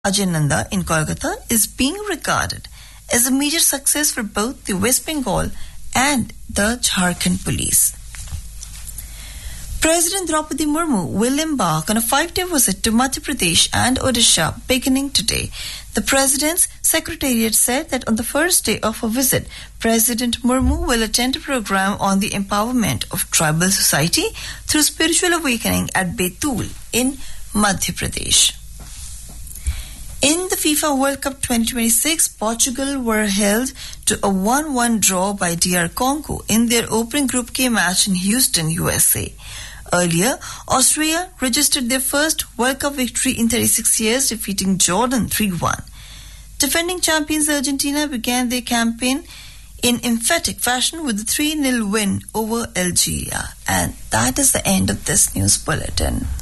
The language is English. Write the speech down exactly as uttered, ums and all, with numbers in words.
Ajay Nanda in Kolkata is being regarded as a major success for both the West Bengal and the Jharkhand police. President Draupadi Murmu will embark on a five-day visit to Madhya Pradesh and Odisha beginning today. The President's Secretariat said that on the first day of her visit, President Murmu will attend a program on the empowerment of tribal society through spiritual awakening at Betul in Madhya Pradesh. In the FIFA World Cup twenty twenty-six, Portugal were held to a one one draw by D R Congo in their opening Group K match in Houston, U S A. Earlier, Austria registered their first World Cup victory in thirty-six years, defeating Jordan three one. Defending champions Argentina began their campaign in emphatic fashion with a three nil win over Algeria. And that is the end of this news bulletin.